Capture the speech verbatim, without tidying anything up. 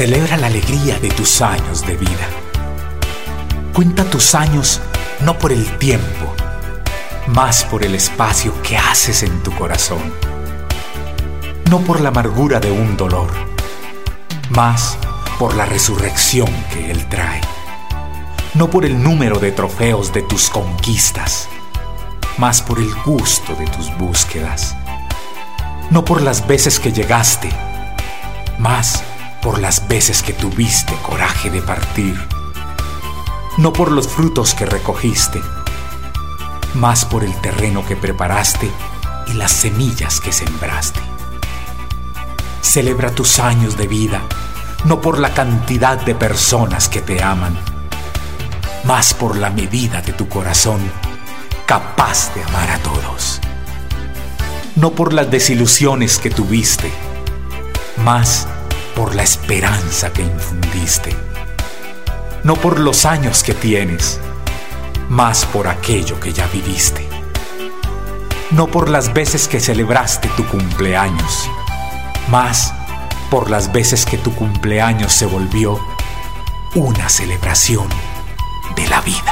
Celebra la alegría de tus años de vida. Cuenta tus años no por el tiempo, más por el espacio que haces en tu corazón. No por la amargura de un dolor, más por la resurrección que él trae. No por el número de trofeos de tus conquistas, más por el gusto de tus búsquedas. No por las veces que llegaste, más por las veces que tuviste coraje de partir. No por los frutos que recogiste, más por el terreno que preparaste y las semillas que sembraste. Celebra tus años de vida, no por la cantidad de personas que te aman, más por la medida de tu corazón, capaz de amar a todos. No por las desilusiones que tuviste, más por la esperanza que infundiste. No por los años que tienes, más por aquello que ya viviste. No por las veces que celebraste tu cumpleaños, más por las veces que tu cumpleaños se volvió una celebración de la vida.